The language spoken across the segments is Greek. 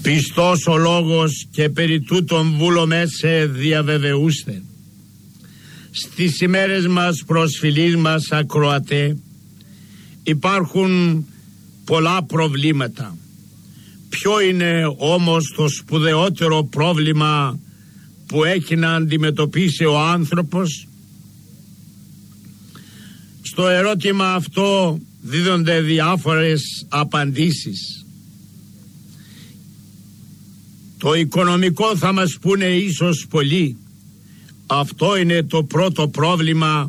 Πιστός ο λόγος και περί τούτων βούλομέ σε διαβεβαιούστε. Στις ημέρες μας προσφυλής μας ακροατέ υπάρχουν πολλά προβλήματα. Ποιο είναι όμως το σπουδαιότερο πρόβλημα που έχει να αντιμετωπίσει ο άνθρωπος? Στο ερώτημα αυτό δίδονται διάφορες απαντήσεις. Το οικονομικό θα μας πούνε ίσως πολλοί. Αυτό είναι το πρώτο πρόβλημα.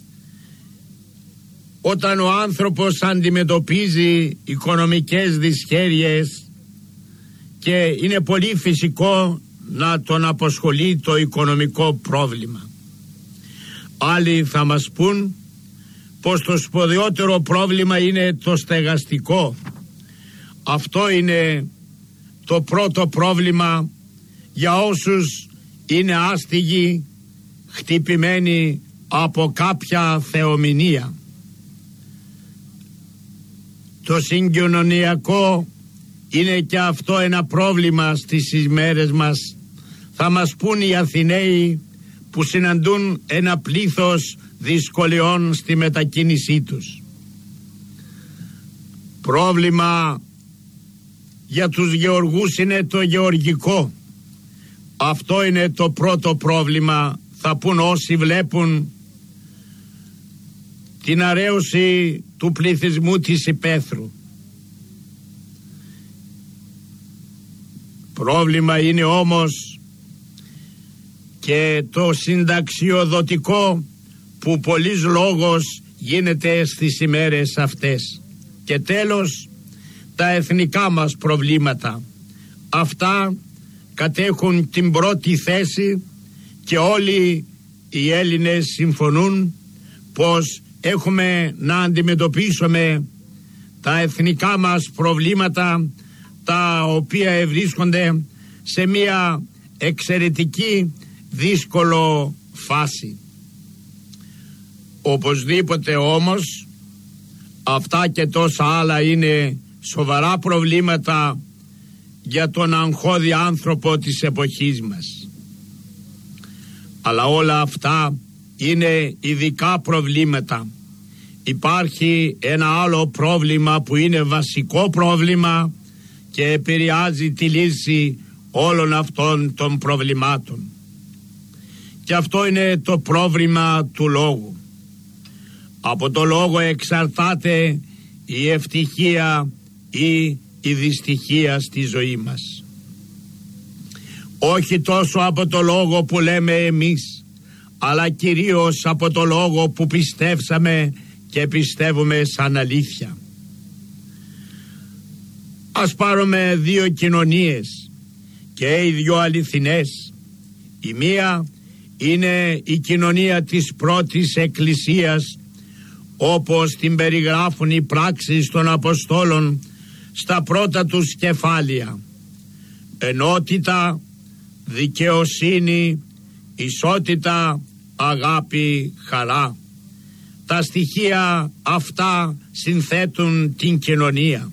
Όταν ο άνθρωπος αντιμετωπίζει οικονομικές δυσχέρειες, και είναι πολύ φυσικό να τον απασχολεί το οικονομικό πρόβλημα. Άλλοι θα μας πούν πως το σπουδαιότερο πρόβλημα είναι το στεγαστικό. Αυτό είναι το πρώτο πρόβλημα για όσους είναι άστιγοι, χτυπημένοι από κάποια θεομηνία. Το συγκοινωνιακό είναι και αυτό ένα πρόβλημα στις ημέρες μας. Θα μας πούν οι Αθηναίοι που συναντούν ένα πλήθος δυσκολιών στη μετακίνησή τους. Πρόβλημα για τους γεωργούς είναι το γεωργικό. Αυτό είναι το πρώτο πρόβλημα, θα πούν όσοι βλέπουν την αρέωση του πληθυσμού της υπαίθρου. Πρόβλημα είναι όμως και το συνταξιοδοτικό που πολλής λόγος γίνεται στις ημέρες αυτές. Και τέλος, τα εθνικά μας προβλήματα. Αυτά κατέχουν την πρώτη θέση και όλοι οι Έλληνες συμφωνούν πως έχουμε να αντιμετωπίσουμε τα εθνικά μας προβλήματα, τα οποία βρίσκονται σε μια εξαιρετική δύσκολο φάση. Οπωσδήποτε όμως αυτά και τόσα άλλα είναι σοβαρά προβλήματα για τον αγχώδη άνθρωπο της εποχής μας. Αλλά όλα αυτά είναι ειδικά προβλήματα. Υπάρχει ένα άλλο πρόβλημα που είναι βασικό πρόβλημα και επηρεάζει τη λύση όλων αυτών των προβλημάτων. Και αυτό είναι το πρόβλημα του λόγου. Από το λόγο εξαρτάται η ευτυχία ή η δυστυχία στη ζωή μας. Όχι τόσο από το λόγο που λέμε εμείς, αλλά κυρίως από το λόγο που πιστεύσαμε και πιστεύουμε σαν αλήθεια. Ας πάρουμε δύο κοινωνίες και οι δυο αληθινές. Η μία είναι η κοινωνία της πρώτης εκκλησίας, όπως την περιγράφουν οι πράξεις των Αποστόλων στα πρώτα τους κεφάλαια. Ενότητα, δικαιοσύνη, ισότητα, αγάπη, χαρά. Τα στοιχεία αυτά συνθέτουν την κοινωνία.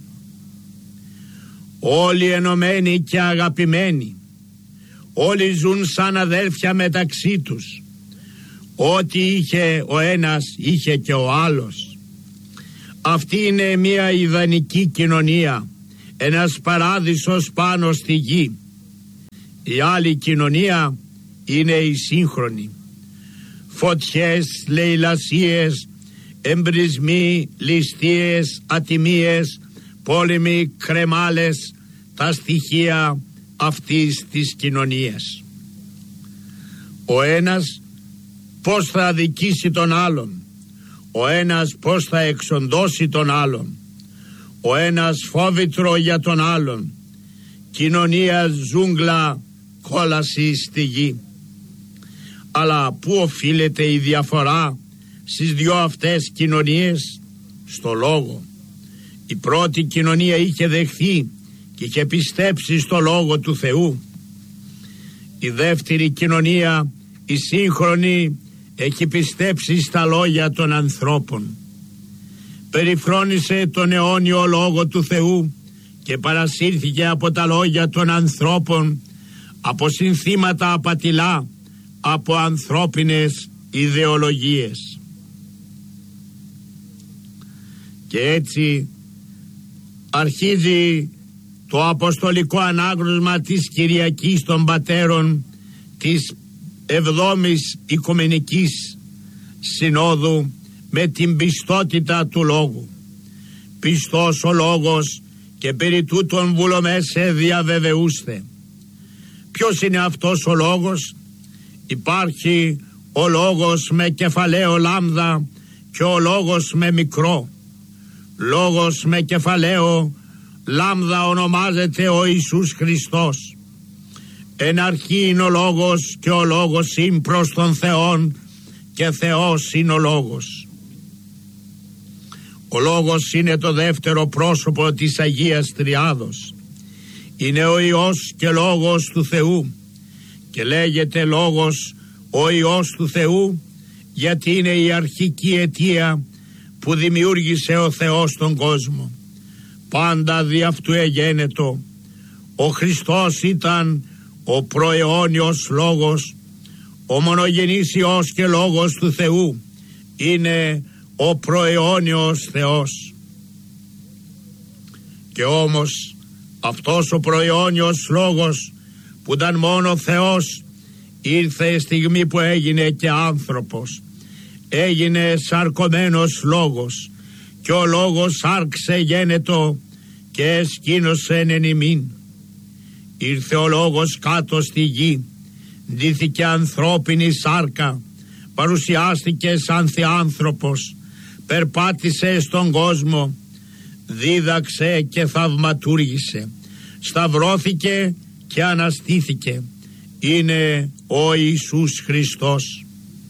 Όλοι ενωμένοι και αγαπημένοι. Όλοι ζουν σαν αδέλφια μεταξύ τους. Ό,τι είχε ο ένας είχε και ο άλλος. Αυτή είναι μια ιδανική κοινωνία, ένας παράδεισος πάνω στη γη. Η άλλη κοινωνία είναι η σύγχρονη. Φωτιές, λαιλασίες, εμπρισμοί, ληστείες, ατιμίες, πόλεμοι, κρεμάλες, τα στοιχεία αυτής της κοινωνίας. Ο ένας πώς θα αδικήσει τον άλλον, ο ένας πώς θα εξοντώσει τον άλλον, ο ένας φόβητρο για τον άλλον, κοινωνία ζούγκλα, κόλαση στη γη. Αλλά πού οφείλεται η διαφορά στις δυο αυτές κοινωνίες? Στο λόγο. Η πρώτη κοινωνία είχε δεχθεί και είχε πιστέψει στο λόγο του Θεού. Η δεύτερη κοινωνία, η σύγχρονη, έχει πιστέψει στα λόγια των ανθρώπων. Περιφρόνησε τον αιώνιο λόγο του Θεού και παρασύρθηκε από τα λόγια των ανθρώπων, από συνθήματα απατηλά, από ανθρώπινες ιδεολογίες. Και έτσι αρχίζει το αποστολικό ανάγνωσμα της Κυριακής των Πατέρων της 7ης Οικουμενικής Συνόδου με την πιστότητα του Λόγου. Πιστός ο Λόγος και περί τούτων βουλομέσε διαβεβαιούστε. Ποιος είναι αυτός ο Λόγος? Υπάρχει ο Λόγος με κεφαλαίο λάμδα και ο Λόγος με μικρό. Λόγος με κεφαλαίο λάμδα ονομάζεται ο Ιησούς Χριστός. Εν αρχή είναι ο Λόγος και ο Λόγος είναι προς τον Θεόν και Θεός είναι ο Λόγος. Ο Λόγος είναι το δεύτερο πρόσωπο της Αγίας Τριάδος. Είναι ο Υιός και Λόγος του Θεού και λέγεται Λόγος ο Υιός του Θεού γιατί είναι η αρχική αιτία που δημιούργησε ο Θεός τον κόσμο. Πάντα δι' αυτού εγένετο. Ο Χριστός ήταν ο προαιώνιος Λόγος, ο μονογενής Υιός και Λόγος του Θεού. Είναι ο προαιώνιος Θεός. Και όμως αυτός ο προαιώνιος Λόγος που ήταν μόνο Θεός ήρθε στιγμή που έγινε και άνθρωπος. Έγινε σαρκωμένος Λόγος και ο Λόγος άρξε γένετο και εσκήνωσεν εν ημίν. Ήρθε ο Λόγος κάτω στη γη, ντύθηκε ανθρώπινη σάρκα, παρουσιάστηκε σαν θεάνθρωπος, περπάτησε στον κόσμο, δίδαξε και θαυματούργησε, σταυρώθηκε και αναστήθηκε. Είναι ο Ιησούς Χριστός.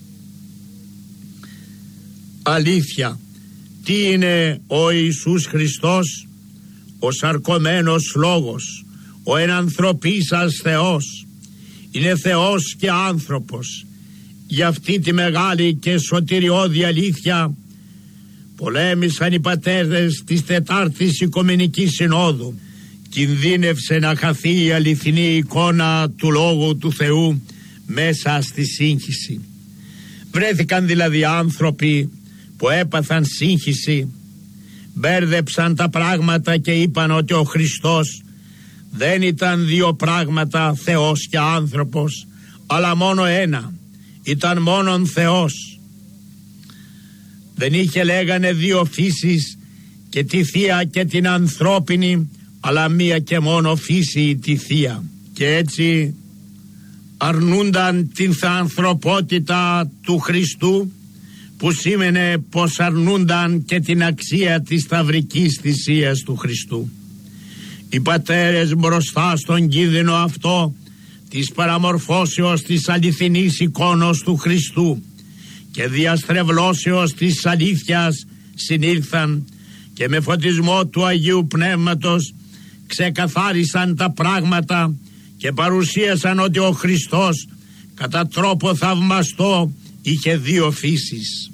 Αλήθεια, τι είναι ο Ιησούς Χριστός? Ο σαρκωμένος Λόγος, ο ενανθρωπίσας Θεός. Είναι Θεός και άνθρωπος. Για αυτή τη μεγάλη και σωτηριώδη αλήθεια πολέμησαν οι πατέρες της 4ης Οικουμενικής Συνόδου. Κινδύνευσε να χαθεί η αληθινή εικόνα του Λόγου του Θεού μέσα στη σύγχυση. Βρέθηκαν δηλαδή άνθρωποι που έπαθαν σύγχυση, μπέρδεψαν τα πράγματα και είπαν ότι ο Χριστός δεν ήταν δύο πράγματα, Θεός και άνθρωπος, αλλά μόνο ένα. Ήταν μόνον Θεός. Δεν είχε, λέγανε, δύο φύσεις, και τη θεία και την ανθρώπινη, αλλά μία και μόνο φύση, τη θεία. Και έτσι αρνούνταν την ανθρωπότητα του Χριστού, που σήμαινε πως αρνούνταν και την αξία της σταυρικής θυσίας του Χριστού. Οι πατέρες μπροστά στον κίνδυνο αυτό της παραμορφώσεως της αληθινής εικόνος του Χριστού και διαστρεβλώσεως της αλήθειας συνήλθαν και με φωτισμό του Αγίου Πνεύματος ξεκαθάρισαν τα πράγματα και παρουσίασαν ότι ο Χριστός κατά τρόπο θαυμαστό είχε δύο φύσεις.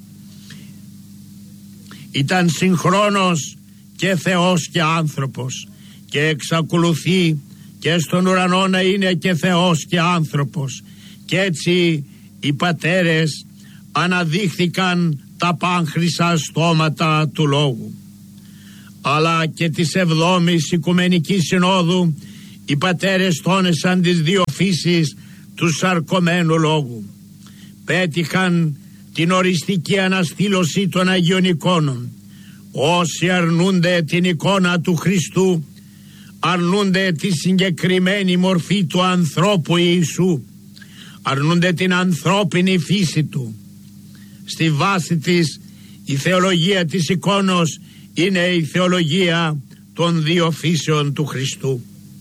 Ήταν συγχρόνως και Θεός και άνθρωπος και εξακολουθεί και στον ουρανό να είναι και Θεός και άνθρωπος. Και έτσι οι πατέρες αναδείχθηκαν τα πάνχρυσα στόματα του Λόγου. Αλλά και της 7ης Οικουμενικής Συνόδου οι πατέρες τόνισαν τις δύο φύσεις του σαρκωμένου Λόγου. Πέτυχαν την οριστική αναστήλωση των Αγίων εικόνων. Όσοι αρνούνται την εικόνα του Χριστού αρνούνται τη συγκεκριμένη μορφή του ανθρώπου Ιησού, αρνούνται την ανθρώπινη φύση του. Στη βάση της η θεολογία της εικόνος είναι η θεολογία των δύο φύσεων του Χριστού.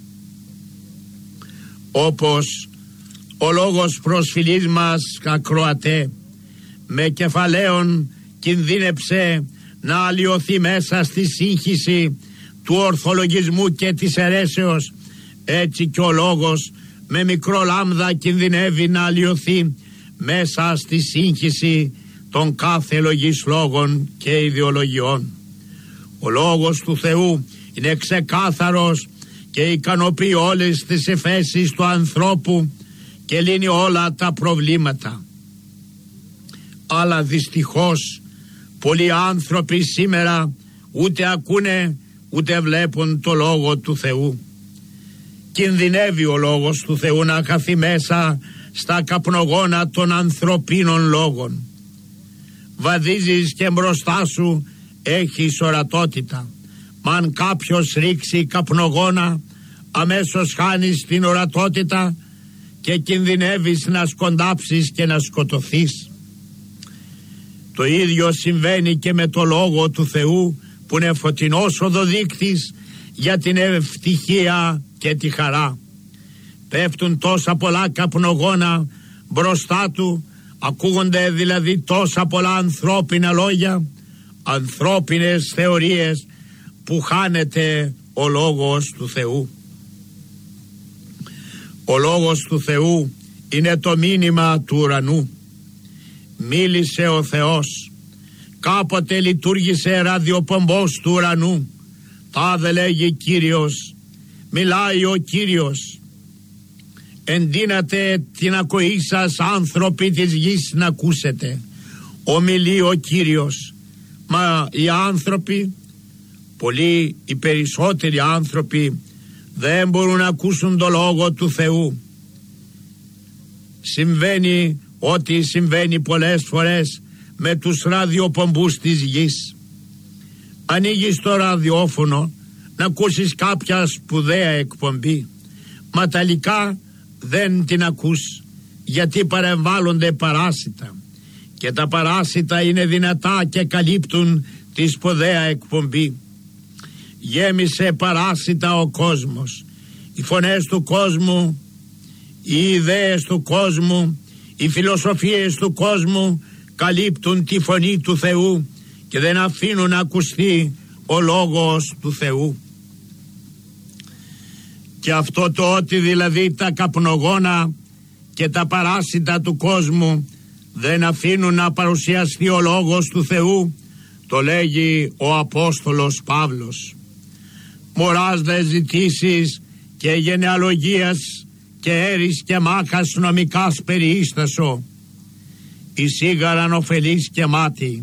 Όπως ο λόγος προσφυλής μας ακροατέ με κεφαλαίων κινδύνεψε να αλλοιωθεί μέσα στη σύγχυση του ορθολογισμού και της αιρέσεως, έτσι και ο λόγος με μικρό λάμδα κινδυνεύει να αλλοιωθεί μέσα στη σύγχυση των κάθε λογής λόγων και ιδεολογιών. Ο λόγος του Θεού είναι ξεκάθαρος και ικανοποιεί όλες τις εφέσεις του ανθρώπου και λύνει όλα τα προβλήματα. Αλλά δυστυχώς πολλοί άνθρωποι σήμερα ούτε ακούνε ούτε βλέπουν το Λόγο του Θεού. Κινδυνεύει ο Λόγος του Θεού να χαθεί μέσα στα καπνογόνα των ανθρωπίνων λόγων. Βαδίζεις και μπροστά σου έχεις ορατότητα. Μα αν κάποιος ρίξει καπνογόνα, αμέσως χάνεις την ορατότητα και κινδυνεύεις να σκοντάψεις και να σκοτωθείς. Το ίδιο συμβαίνει και με το Λόγο του Θεού, που είναι φωτεινός οδοδείκτης για την ευτυχία και τη χαρά. Πέφτουν τόσα πολλά καπνογόνα μπροστά του, ακούγονται δηλαδή τόσα πολλά ανθρώπινα λόγια, ανθρώπινες θεωρίες, που χάνεται ο Λόγος του Θεού. Ο Λόγος του Θεού είναι το μήνυμα του ουρανού. Μίλησε ο Θεός. Κάποτε λειτουργήσε ραδιοπομπός του ουρανού. Τάδε λέγει Κύριος. Μιλάει ο Κύριος. Εντείνατε την ακοή σας, άνθρωποι της γης, να ακούσετε. Ομιλεί ο Κύριος. Μα οι άνθρωποι, πολλοί, οι περισσότεροι άνθρωποι, δεν μπορούν να ακούσουν το Λόγο του Θεού. Συμβαίνει ό,τι συμβαίνει πολλές φορές με τους ραδιοπομπούς της γης. Ανοίγεις το ραδιόφωνο να ακούσεις κάποια σπουδαία εκπομπή, μα τελικά δεν την ακούς, γιατί παρεμβάλλονται παράσιτα, και τα παράσιτα είναι δυνατά και καλύπτουν τη σπουδαία εκπομπή. Γέμισε παράσιτα ο κόσμος. Οι φωνές του κόσμου, οι ιδέες του κόσμου, οι φιλοσοφίες του κόσμου καλύπτουν τη φωνή του Θεού και δεν αφήνουν να ακουστεί ο Λόγος του Θεού. Και αυτό το ότι δηλαδή τα καπνογόνα και τα παράσιτα του κόσμου δεν αφήνουν να παρουσιαστεί ο Λόγος του Θεού, το λέγει ο Απόστολος Παύλος. Μωράς δε ζητήσεις και γενεαλογίας και έρης και μάχας νομικάς περιίστασο, η σίγαραν ωφελής και μάτι.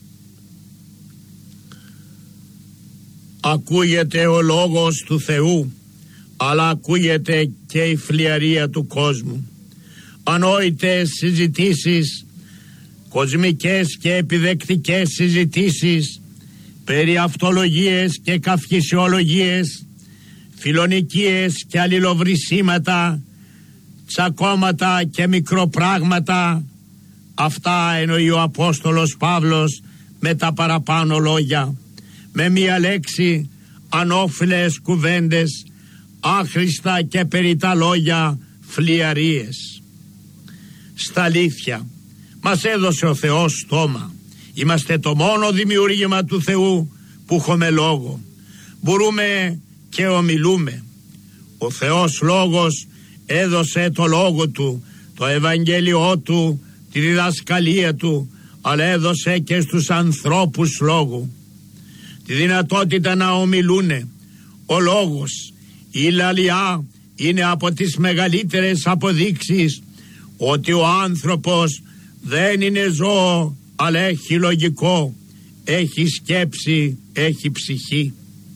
Ακούγεται ο Λόγος του Θεού, αλλά ακούγεται και η φλιαρία του κόσμου. Ανόητες συζητήσεις, κοσμικές και επιδεκτικές συζητήσεις, περί αυτολογίες και καυχησιολογίες, φιλονικίες και αλληλοβρισίματα, τσακώματα και μικροπράγματα, αυτά εννοεί ο Απόστολος Παύλος με τα παραπάνω λόγια. Με μία λέξη, ανώφιλες κουβέντες, άχρηστα και περιτά λόγια, φλιαρίες. Στα αλήθεια, μας έδωσε ο Θεός στόμα. Είμαστε το μόνο δημιούργημα του Θεού που έχουμε λόγο. Μπορούμε και ομιλούμε. Ο Θεός Λόγος έδωσε το λόγο του, το Ευαγγέλιό του, τη διδασκαλία του, αλλά έδωσε και στους ανθρώπους λόγου τη δυνατότητα να ομιλούνε. Ο λόγος, η λαλιά, είναι από τις μεγαλύτερες αποδείξεις ότι ο άνθρωπος δεν είναι ζώο, αλλά έχει λογικό, έχει σκέψη, έχει ψυχή.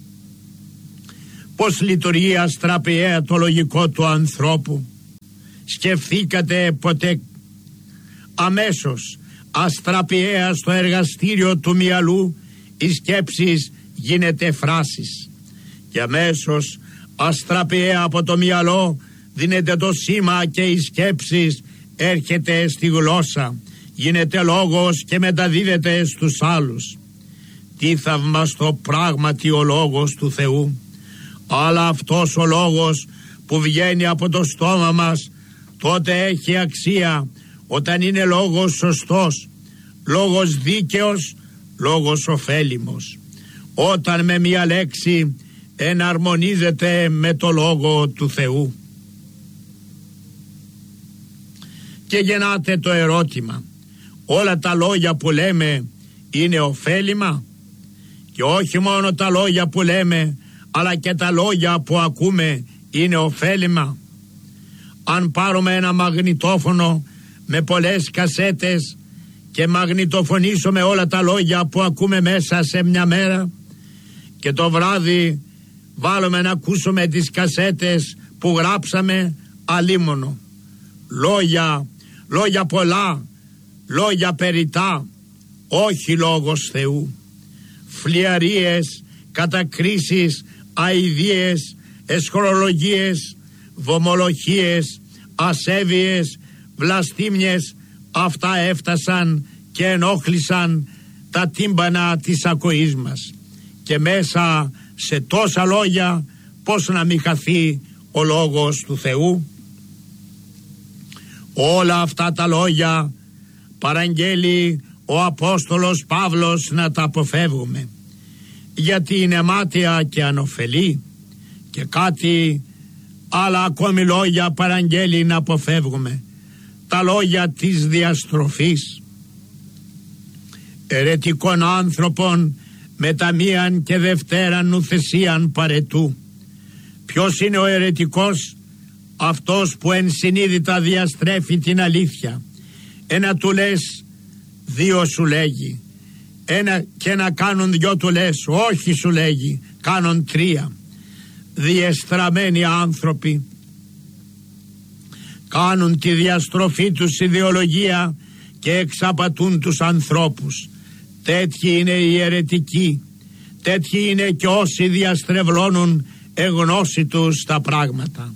Πώς λειτουργεί αστραπιαία το λογικό του ανθρώπου? Σκεφτήκατε ποτέ αμέσως αστραπιαία στο εργαστήριο του μυαλού οι σκέψεις γίνεται φράσεις, και αμέσως αστραπιαία από το μυαλό δίνεται το σήμα και οι σκέψεις έρχεται στη γλώσσα, γίνεται λόγος και μεταδίδεται στους άλλους. Τι θαυμαστό πράγματι ο Λόγος του Θεού! Αλλά αυτός ο λόγος που βγαίνει από το στόμα μας τότε έχει αξία όταν είναι λόγος σωστός, λόγος δίκαιος, λόγος ωφέλιμος. Όταν με μία λέξη εναρμονίζεται με το Λόγο του Θεού. Και γεννάται το ερώτημα, όλα τα λόγια που λέμε είναι ωφέλιμα? Και όχι μόνο τα λόγια που λέμε, αλλά και τα λόγια που ακούμε είναι ωφέλιμα. Αν πάρουμε ένα μαγνητόφωνο με πολλές κασέτες και μαγνητοφωνήσουμε όλα τα λόγια που ακούμε μέσα σε μια μέρα και το βράδυ βάλουμε να ακούσουμε τις κασέτες που γράψαμε, αλίμονο. Λόγια πολλά, λόγια περιτά, όχι λόγος Θεού. Φλιαρίες, κατακρίσεις, αηδίες, εσχρολογίες, βομολογίες, ασέβειες, βλαστήμιες, αυτά έφτασαν και ενόχλησαν τα τύμπανα της ακοής μας. Και μέσα σε τόσα λόγια πώς να μην χαθεί ο λόγος του Θεού? Όλα αυτά τα λόγια παραγγέλει ο Απόστολος Παύλος να τα αποφεύγουμε, γιατί είναι μάταια και ανωφελή. Και κάτι άλλα ακόμη λόγια παραγγέλει να αποφεύγουμε, τα λόγια της διαστροφής, ερετικών άνθρωπων με τα μίαν και δευτέραν νουθεσίαν παρετού. Ποιος είναι ο ερετικός? Αυτός που ενσυνείδητα διαστρέφει την αλήθεια. Ένα του λες, δύο σου λέγει. Ένα και να κάνουν δυο του λες, όχι σου λέγει, κάνουν τρία. Διεστραμμένοι άνθρωποι κάνουν τη διαστροφή τους ιδεολογία και εξαπατούν τους ανθρώπους. Τέτοιοι είναι οι αιρετικοί, τέτοιοι είναι και όσοι διαστρεβλώνουν εγνώση τους τα πράγματα.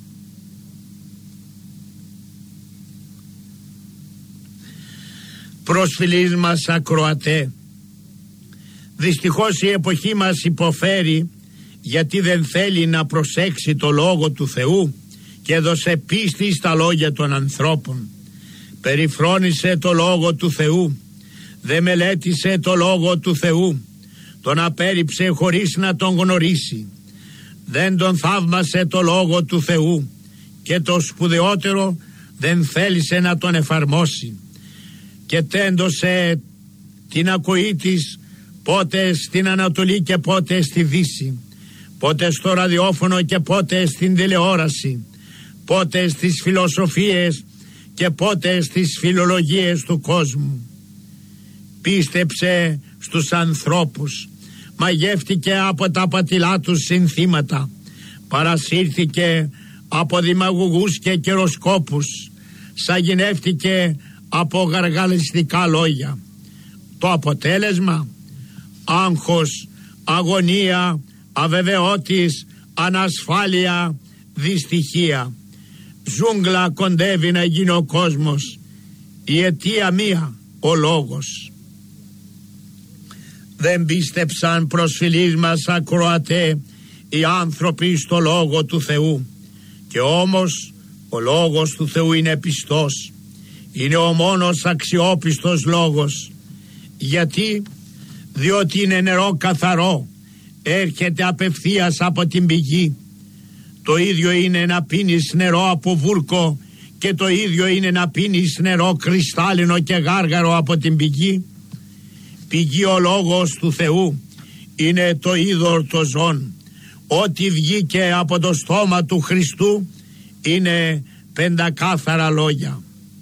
Προσφυλείς μας ακροατέ, δυστυχώς η εποχή μας υποφέρει γιατί δεν θέλει να προσέξει το λόγο του Θεού και έδωσε πίστη στα λόγια των ανθρώπων. Περιφρόνησε το λόγο του Θεού, δεν μελέτησε το λόγο του Θεού, τον απέρριψε χωρίς να τον γνωρίσει. Δεν τον θαύμασε το λόγο του Θεού και το σπουδαιότερο, δεν θέλησε να τον εφαρμόσει. Και τέντωσε την ακοή της πότε στην Ανατολή και πότε στη Δύση, πότε στο ραδιόφωνο και πότε στην τηλεόραση, πότε στις φιλοσοφίες και πότε στις φιλολογίες του κόσμου. Πίστεψε στους ανθρώπους, μαγεύτηκε από τα πατηλά τους συνθήματα, παρασύρθηκε από δημαγωγούς και καιροσκόπους, σαγηνεύτηκε από γαργαλιστικά λόγια. Το αποτέλεσμα, άγχος, αγωνία, αβεβαιότης, ανασφάλεια, δυστυχία. Ζούγκλα κοντεύει να γίνει ο κόσμος. Η αιτία μία, ο λόγος. Δεν πίστεψαν, προσφυλείς μας ακροατέ, οι άνθρωποι στο λόγο του Θεού. Και όμως ο λόγος του Θεού είναι πιστός. Είναι ο μόνος αξιόπιστος λόγος. Γιατί? Διότι είναι νερό καθαρό, έρχεται απευθείας από την πηγή. Το ίδιο είναι να πίνεις νερό από βούρκο και το ίδιο είναι να πίνεις νερό κρυστάλλινο και γάργαρο από την πηγή. Πηγή ο λόγος του Θεού, είναι το είδωρ το ζών. Ό,τι βγήκε από το στόμα του Χριστού είναι πεντακάθαρα λόγια.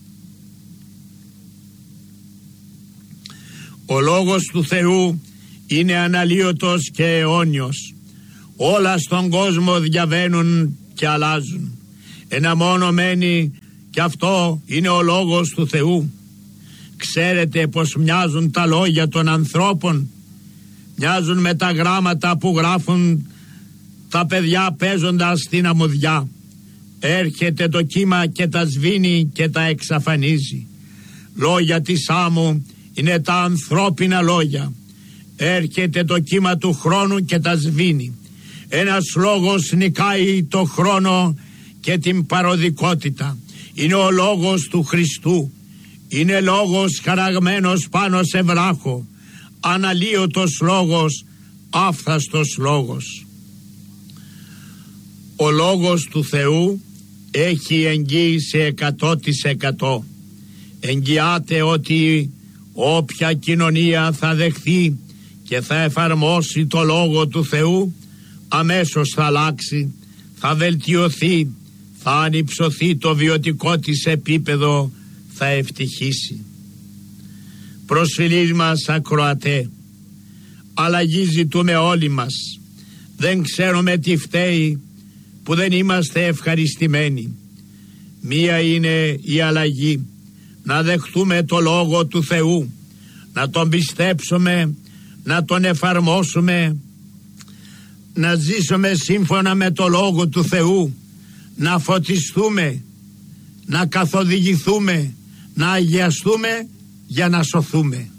Ο λόγος του Θεού είναι αναλύωτος και αιώνιος. Όλα στον κόσμο διαβαίνουν και αλλάζουν. Ένα μόνο μένει και αυτό είναι ο λόγος του Θεού. Ξέρετε πως μοιάζουν τα λόγια των ανθρώπων? Μοιάζουν με τα γράμματα που γράφουν τα παιδιά παίζοντας στην αμμουδιά. Έρχεται το κύμα και τα σβήνει και τα εξαφανίζει. Λόγια της άμμου είναι τα ανθρώπινα λόγια. Έρχεται το κύμα του χρόνου και τα σβήνει. Ένας λόγος νικάει το χρόνο και την παροδικότητα. Είναι ο λόγος του Χριστού. Είναι λόγος χαραγμένος πάνω σε βράχο. Αναλύωτος λόγος, άφθαστος λόγος. Ο λόγος του Θεού έχει εγγύηση 100%. Εγγυάται ότι όποια κοινωνία θα δεχθεί και θα εφαρμόσει το λόγο του Θεού, αμέσως θα αλλάξει, θα βελτιωθεί, θα ανυψωθεί το βιωτικό της επίπεδο, θα ευτυχήσει. Προσφυλείς μας ακροατέ, αλλαγή ζητούμε όλοι μας. Δεν ξέρουμε τι φταίει που δεν είμαστε ευχαριστημένοι. Μία είναι η αλλαγή, να δεχτούμε το Λόγο του Θεού, να τον πιστέψουμε, να τον εφαρμόσουμε, να ζήσουμε σύμφωνα με το Λόγο του Θεού, να φωτιστούμε, να καθοδηγηθούμε, να αγιαστούμε για να σωθούμε.